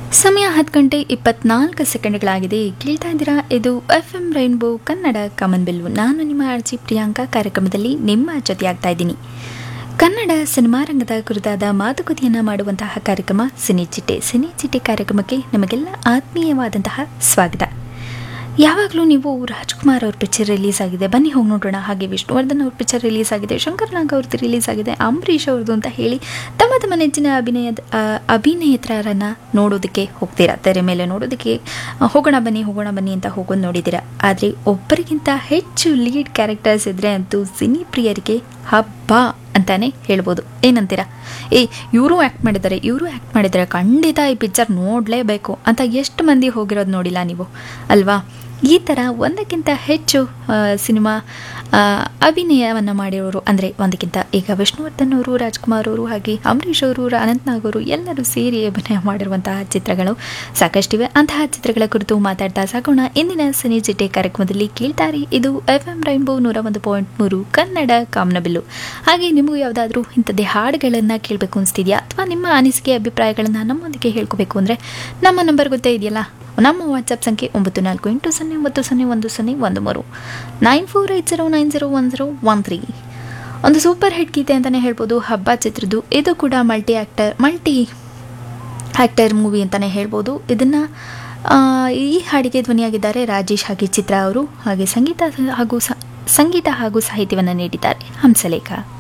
ಸಮಯ 10 ಗಂಟೆ 24 ಸೆಕೆಂಡ್ಗಳಾಗಿದೆ. ಕೇಳ್ತಾ ಇದ್ದೀರಾ, ಇದು FM rainbow Kannada common bill. ನಾನು ನಿಮ್ಮ ಆರ್ಜಿ ಪ್ರಿಯಾಂಕಾ ಕಾರ್ಯಕ್ರಮದಲ್ಲಿ ನಿಮ್ಮ ಜೊತೆಯಾಗ್ತಾ ಇದ್ದೀನಿ. ಕನ್ನಡ ಸಿನಿಮಾ ರಂಗದ ಕುರಿತಾದ ಮಾತುಕತೆಯನ್ನು ಮಾಡುವಂತಹ ಕಾರ್ಯಕ್ರಮ ಸಿನಿಚಿಟ್ಟೆ. ಸಿನಿಚಿಟ್ಟೆ ಕಾರ್ಯಕ್ರಮಕ್ಕೆ ನಮಗೆಲ್ಲ ಆತ್ಮೀಯವಾದಂತಹ ಸ್ವಾಗತ. ಯಾವಾಗಲೂ ನೀವು ರಾಜ್ಕುಮಾರ್ ಅವ್ರ ಪಿಕ್ಚರ್ ರಿಲೀಸ್ ಆಗಿದೆ, ಬನ್ನಿ ಹೋಗಿ ನೋಡೋಣ, ಹಾಗೆ ವಿಷ್ಣುವರ್ಧನ್ ಅವ್ರ ಪಿಕ್ಚರ್ ರಿಲೀಸ್ ಆಗಿದೆ, ಶಂಕರ್ ನಾಗ್ ಅವ್ರದ್ದು ರಿಲೀಸ್ ಆಗಿದೆ, ಅಂಬರೀಷ್ ಅವ್ರದ್ದು ಅಂತ ಹೇಳಿ ತಮ್ಮ ನೆಚ್ಚಿನ ಅಭಿನೇತರನ್ನು ನೋಡೋದಕ್ಕೆ ಹೋಗ್ತೀರಾ, ತೆರೆ ಮೇಲೆ ನೋಡೋದಕ್ಕೆ ಹೋಗೋಣ ಬನ್ನಿ ಅಂತ ಹೋಗೋದು ನೋಡಿದ್ದೀರಾ. ಆದರೆ ಒಬ್ಬರಿಗಿಂತ ಹೆಚ್ಚು ಲೀಡ್ ಕ್ಯಾರೆಕ್ಟರ್ಸ್ ಇದ್ದರೆ ಅಂತೂ ಸಿನಿ ಪ್ರಿಯರಿಗೆ ಹಬ್ಬ ಅಂತಾನೆ ಹೇಳ್ಬೋದು. ಏನಂತೀರಾ? ಇವರು ಆ್ಯಕ್ಟ್ ಮಾಡಿದ್ದಾರೆ ಖಂಡಿತ ಈ ಪಿಕ್ಚರ್ ನೋಡಲೇಬೇಕು ಅಂತ ಎಷ್ಟು ಮಂದಿ ಹೋಗಿರೋದು ನೋಡಿಲ್ಲ ನೀವು ಅಲ್ವಾ? ಈ ಥರ ಒಂದಕ್ಕಿಂತ ಹೆಚ್ಚು ಸಿನಿಮಾ ಅಭಿನಯವನ್ನು ಮಾಡಿರೋರು ಅಂದರೆ ಒಂದಕ್ಕಿಂತ, ಈಗ ವಿಷ್ಣುವರ್ಧನ್ ಅವರು, ರಾಜ್ಕುಮಾರ್ ಅವರು, ಹಾಗೆ ಅಂಬರೀಷ್ ಅವರು, ಅನಂತ್ನಾಗ್ ಅವರು ಎಲ್ಲರೂ ಸೇರಿ ಅಭಿನಯ ಮಾಡಿರುವಂತಹ ಚಿತ್ರಗಳು ಸಾಕಷ್ಟಿವೆ. ಅಂತಹ ಚಿತ್ರಗಳ ಕುರಿತು ಮಾತಾಡ್ತಾ ಸಾಗೋಣ ಇಂದಿನ ಸಿನಿ ಚಿಟ್ಟೆ ಕಾರ್ಯಕ್ರಮದಲ್ಲಿ. ಕೇಳ್ತಾರೆ, ಇದು FM ರೈನ್ಬೋ 101.3 ಕನ್ನಡ ಕಾಮನಬಿಲ್ಲು. ಹಾಗೆ ನಿಮಗೂ ಯಾವುದಾದ್ರೂ ಇಂಥದ್ದೇ ಹಾಡುಗಳನ್ನು ಕೇಳಬೇಕು ಅನಿಸ್ತಿದೆಯಾ, ಅಥವಾ ನಿಮ್ಮ ಅನಿಸಿಕೆ ಅಭಿಪ್ರಾಯಗಳನ್ನು ನಮ್ಮೊಂದಿಗೆ ಹೇಳ್ಕೋಬೇಕು ಅಂದರೆ ನಮ್ಮ ನಂಬರ್ ಗೊತ್ತೇ ಇದೆಯಲ್ಲ, ನಮ್ಮ ವಾಟ್ಸಪ್ ಸಂಖ್ಯೆ 9480901013 9480901013. ಒಂದು ಸೂಪರ್ ಹಿಟ್ ಗೀತೆ ಅಂತಲೇ ಹೇಳ್ಬೋದು, ಹಬ್ಬ ಚಿತ್ರದ್ದು. ಇದು ಕೂಡ ಮಲ್ಟಿ ಆ್ಯಕ್ಟರ್ ಮೂವಿ ಅಂತಲೇ ಹೇಳ್ಬೋದು. ಇದನ್ನು ಈ ಹಾಡಿಗೆ ಧ್ವನಿಯಾಗಿದ್ದಾರೆ ರಾಜೇಶ್ ಹಾಗೆ ಚಿತ್ರ ಅವರು, ಹಾಗೆ ಸಂಗೀತ ಹಾಗೂ ಸಾಹಿತ್ಯವನ್ನು ನೀಡಿದ್ದಾರೆ ಹಂಸಲೇಖ.